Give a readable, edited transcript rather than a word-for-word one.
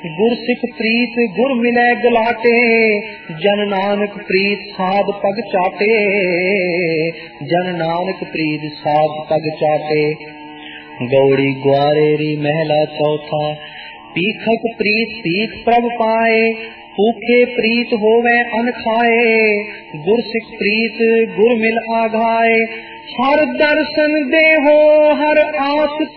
गुर सिख प्रीत गुर मिलै गलाटे, जन नानक प्रीत साध पग चाटे, जन नानक प्रीत साध पग चाटे। गौड़ी ग्वारेरी महला चौथा, पीखक प्रीत पीख प्रभ पाए, भूखे प्रीत होवे अन खाए, गुर सिख प्रीत गुर मिल आघाए। हर दर्शन देहो हर आस